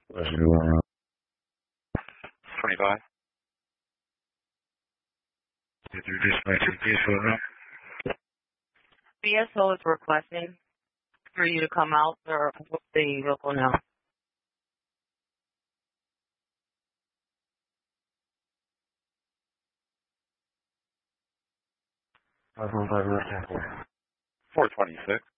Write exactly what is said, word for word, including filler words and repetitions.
What's going on? twenty-five. Did you dispatch your vehicle now? B S O is requesting for you to come out or what's the vehicle now. I was going to listen for. four twenty-six.